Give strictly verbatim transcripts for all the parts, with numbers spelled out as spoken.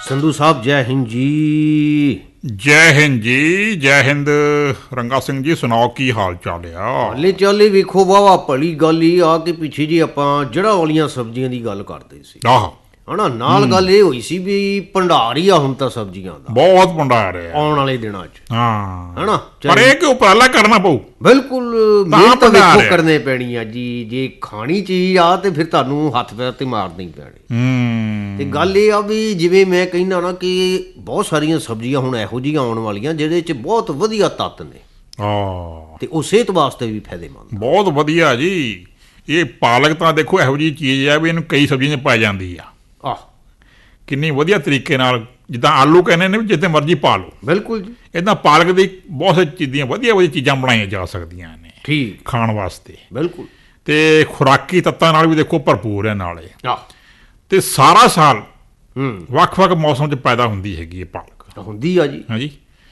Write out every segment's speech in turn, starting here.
ਸੰਧੂ ਸਾਹਿਬ ਜੈ ਹਿੰਦ ਜੀ। ਜੈ ਹਿੰਦ ਜੀ, ਜੈ ਹਿੰਦ। ਰੰਗਾ ਸਿੰਘ ਜੀ ਸੁਣਾਓ, ਕੀ ਹਾਲ ਚਾਲ ਆ? ਹਾਲੇ ਚਾਲੇ ਵੇਖੋ ਵਾਵਾ ਭਲੀ ਗੱਲ ਹੀ ਆ ਕਿ ਪਿੱਛੇ ਜੀ ਆਪਾਂ ਜੜ੍ਹਾਂ ਵਾਲੀਆਂ ਸਬਜ਼ੀਆਂ ਦੀ ਗੱਲ ਕਰਦੇ ਸੀ ਆਹ ਹਨਾ। ਨਾਲ ਗੱਲ ਇਹ ਹੋਈ ਸੀ ਵੀ ਭੰਡਾਰ ਹੀ ਆ ਹੁਣ ਤਾਂ ਸਬਜ਼ੀਆਂ ਦਾ, ਬਹੁਤ ਭੰਡਾਰ ਹੈ ਆਉਣ ਵਾਲੇ ਦਿਨਾਂ 'ਚ ਹਾਂ ਹਨਾ। ਪਰ ਇਹ ਕਿ ਉਪਰਾਲਾ ਕਰਨਾ ਪਊ, ਬਿਲਕੁਲ ਮਿਹਨਤ ਤਾਂ ਵੇਖੋ ਕਰਨੇ ਪੈਣੀ ਆ ਜੀ। ਜੇ ਖਾਣੀ ਚੀਜ਼ ਆ ਤੇ ਫਿਰ ਤੁਹਾਨੂੰ ਹੱਥ ਪੈਰ ਤੇ ਮਾਰਨੀ ਪੈਣੀ। ਹੂੰ ਤੇ ਗੱਲ ਇਹ ਆ ਵੀ ਜਿਵੇਂ ਮੈਂ ਕਹਿੰਦਾ ਨਾ ਕਿ ਬਹੁਤ ਸਾਰੀਆਂ ਸਬਜ਼ੀਆਂ ਹੁਣ ਇਹੋ ਜਿਹੀਆਂ ਆਉਣ ਵਾਲੀਆਂ ਜਿਹਦੇ 'ਚ ਬਹੁਤ ਵਧੀਆ ਤੱਤ ਨੇ ਹਾਂ, ਤੇ ਉਹ ਸਿਹਤ ਵਾਸਤੇ ਵੀ ਫਾਇਦੇਮੰਦ। ਬਹੁਤ ਵਧੀਆ ਜੀ। ਇਹ ਪਾਲਕ ਤਾਂ ਦੇਖੋ ਇਹੋ ਜਿਹੀ ਚੀਜ਼ ਆ ਵੀ ਇਹਨੂੰ ਕਈ ਸਬਜ਼ੀਆਂ 'ਚ ਪਾਈ ਜਾਂਦੀ ਆ। ਆਹ ਕਿੰਨੀ ਵਧੀਆ ਤਰੀਕੇ ਨਾਲ, ਜਿੱਦਾਂ ਆਲੂ ਕਹਿੰਦੇ ਨੇ ਵੀ ਜਿੱਥੇ ਮਰਜ਼ੀ ਪਾ ਲਓ, ਬਿਲਕੁਲ ਜੀ। ਇੱਦਾਂ ਪਾਲਕ ਦੀ ਬਹੁਤ ਸਾਰੀ ਚੀਜ਼ਾਂ ਵਧੀਆ ਵਧੀਆ ਚੀਜ਼ਾਂ ਬਣਾਈਆਂ ਜਾ ਸਕਦੀਆਂ ਨੇ ਠੀਕ ਖਾਣ ਵਾਸਤੇ। ਬਿਲਕੁਲ। ਤੇ ਖੁਰਾਕੀ ਤੱਤਾਂ ਨਾਲ ਵੀ ਦੇਖੋ ਭਰਪੂਰ ਹੈ ਨਾਲੇ। ਆਹ ਤੇ ਸਾਰਾ ਸਾਲ ਹੂੰ ਵੱਖ-ਵੱਖ ਮੌਸਮ 'ਚ ਪੈਦਾ ਹੁੰਦੀ ਹੈਗੀ ਇਹ ਪਾਲਕ। ਹੁੰਦੀ ਆ ਜੀ। ਹਾਂਜੀ।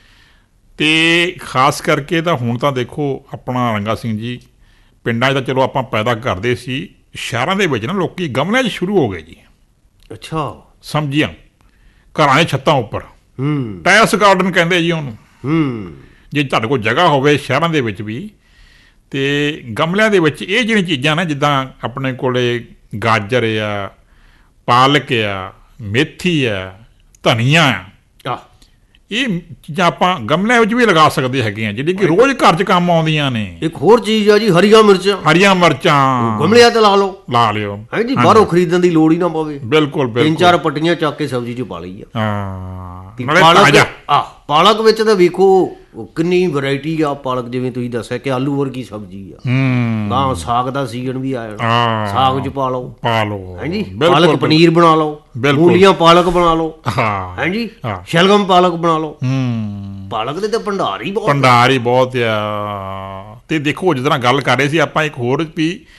ਤੇ ਖਾਸ ਕਰਕੇ ਤਾਂ ਹੁਣ ਤਾਂ ਦੇਖੋ ਆਪਣਾ ਰੰਗਾ ਸਿੰਘ ਜੀ, ਪਿੰਡਾਂ 'ਚ ਤਾਂ ਚਲੋ ਆਪਾਂ ਪੈਦਾ ਕਰਦੇ ਸੀ, ਸ਼ਹਿਰਾਂ ਦੇ ਵਿੱਚ ਨਾ ਲੋਕੀ ਗਮਲਿਆਂ 'ਚ ਸ਼ੁਰੂ ਹੋ ਗਏ ਜੀ। ਅੱਛਾ। ਸਬਜ਼ੀਆਂ ਘਰਾਂ ਦੀਆਂ ਛੱਤਾਂ ਉੱਪਰ, ਹੂੰ ਟੈਰਸ ਗਾਰਡਨ ਕਹਿੰਦੇ ਜੀ ਉਹਨੂੰ। ਹੂੰ ਜੇ ਤੁਹਾਡੇ ਕੋਲ ਜਗ੍ਹਾ ਹੋਵੇ ਸ਼ਹਿਰਾਂ ਦੇ ਵਿੱਚ ਵੀ, ਤੇ ਗਮਲਿਆਂ ਦੇ ਵਿੱਚ ਇਹ ਜਿਹੜੀਆਂ ਚੀਜ਼ਾਂ ਨੇ, ਜਿੱਦਾਂ ਆਪਣੇ ਕੋਲੇ ਗਾਜਰ ਆ, ਪਾਲਕ ਆ, ਮੇਥੀ ਆ, ਧਨੀਆ ਆ, ਆਹ ਇਹ ਚੀਜ਼ਾਂ ਆਪਾਂ ਗਮਲਿਆਂ ਵਿੱਚ ਵੀ ਲਗਾ ਸਕਦੇ ਹੈਗੇ ਆ, ਜਿਹੜੀ ਕਿ ਰੋਜ਼ ਘਰ 'ਚ ਕੰਮ ਆਉਂਦੀਆਂ ਨੇ। ਇੱਕ ਹੋਰ ਚੀਜ਼ ਆ ਜੀ, ਹਰੀਆਂ ਮਿਰਚਾਂ। ਹਰੀਆਂ ਮਿਰਚਾਂ ਗਮਲਿਆਂ ਤੇ ਲਾ ਲਓ, ਲਾ ਲਿਓ। ਹੈ ਜੀ, ਬਾਹਰੋਂ ਖਰੀਦਣ ਦੀ ਲੋੜ ਹੀ ਨਾ ਪਵੇ। ਬਿਲਕੁਲ ਤਿੰਨ ਬਿਲਕੁਲ। ਚਾਰ ਪੱਟੀਆਂ ਚੱਕ ਕੇ ਸਬਜ਼ੀ 'ਚ ਪਾ ਲਈ ਆ। ਹਾਂ, ਵੀ ਨਾਲੇ ਪਾਲਕ ਤਾਜ਼ਾ। ਆਹ ਪਾਲਕ ਵਿੱਚ ਤਾਂ ਵੇਖੋ ਕਿੰਨੀ ਵੈਰਾਈਟੀ ਆ ਪਾਲਕ। ਜਿਵੇਂ ਤੁਸੀਂ ਦੱਸਿਆ ਕਿ ਆਲੂ ਵਰਗੀ ਸਬਜ਼ੀ ਆ। ਹੂੰ ਗਾਂ ਸਾਗ ਦਾ ਸੀਜ਼ਨ ਵੀ ਆ ਜਾਣਾ, ਹਾਂ, ਸਾਗ 'ਚ ਪਾ ਲਓ। ਪਾ ਲਓ। ਹਾਂਜੀ, ਬਿਲਕੁਲ, ਪਾਲਕ ਪਨੀਰ ਬਣਾ ਲਓ, ਬਿਲਕੁਲ। ਮੂਲੀਆਂ ਪਾਲਕ ਬਣਾ ਲਓ। ਹਾਂ ਹਾਂਜੀ, ਹਾਂ। ਸ਼ਲਗਮ ਪਾਲਕ ਬਣਾ ਲਓ। ਹੂੰ ਪਾਲਕ ਦੇ ਤਾਂ ਭੰਡਾਰ ਹੀ ਬਹੁਤ। ਭੰਡਾਰ ਹੀ ਬਹੁਤ ਆ। ਤੇ ਦੇਖੋ ਜਿਸ ਤਰ੍ਹਾਂ ਗੱਲ ਕਰ ਰਹੇ ਸੀ ਆਪਾਂ, ਇੱਕ ਹੋਰ ਵੀ